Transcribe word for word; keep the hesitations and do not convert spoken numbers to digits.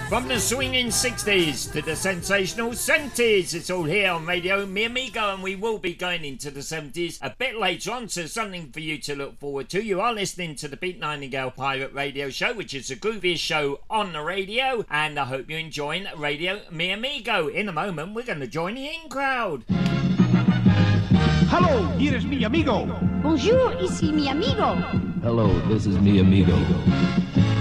From the swinging sixties to the sensational seventies, it's all here on Radio Mi Amigo, and we will be going into the seventies a bit later on, so something for you to look forward to. You are listening to the Pete Nightingale Pirate Radio Show, which is the grooviest show on the radio, and I hope you're enjoying Radio Mi Amigo. In a moment, we're going to join the in crowd. Hello, here is mi amigo. Bonjour, ici mi amigo. Hello, this is mi amigo.